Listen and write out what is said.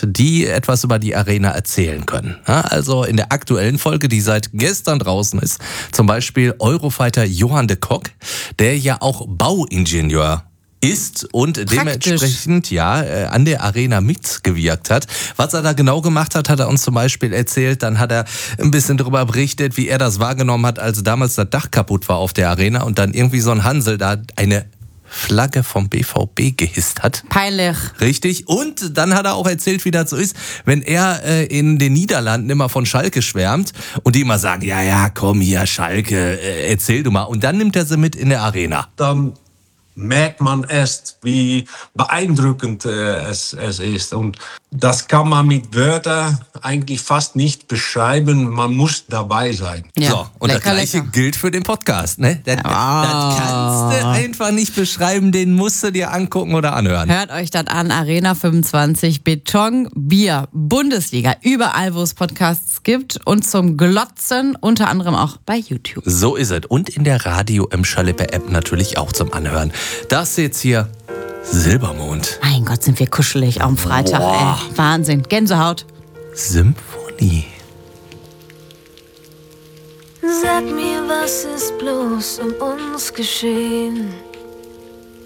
die etwas über die Arena erzählen können. Ja, also in der aktuellen Folge, die seit gestern draußen ist, zum Beispiel Eurofighter Johann de Kock, der ja auch Bauingenieur ist und dementsprechend an der Arena mitgewirkt hat. Was er da genau gemacht hat, hat er uns zum Beispiel erzählt. Dann hat er ein bisschen darüber berichtet, wie er das wahrgenommen hat, als damals das Dach kaputt war auf der Arena und dann irgendwie so ein Hansel da eine Flagge vom BVB gehisst hat. Peinlich. Richtig. Und dann hat er auch erzählt, wie das so ist, wenn er in den Niederlanden immer von Schalke schwärmt und die immer sagen, ja, komm hier, Schalke, erzähl du mal. Und dann nimmt er sie mit in der Arena. Dann merkt man erst, wie beeindruckend es ist. Und das kann man mit Wörtern eigentlich fast nicht beschreiben. Man muss dabei sein. Ja, so, und lecker, das Gleiche gilt für den Podcast. Ne? Das kannst du einfach nicht beschreiben, den musst du dir angucken oder anhören. Hört euch das an, Arena 25, Beton, Bier, Bundesliga, überall, wo es Podcasts gibt und zum Glotzen, unter anderem auch bei YouTube. So ist es. Und in der Radio im Schalippe-App natürlich auch zum Anhören. Das jetzt hier Silbermond. Mein Gott, sind wir kuschelig am Freitag, ey. Wahnsinn, Gänsehaut. Symphonie. Sag mir, was ist bloß um uns geschehen?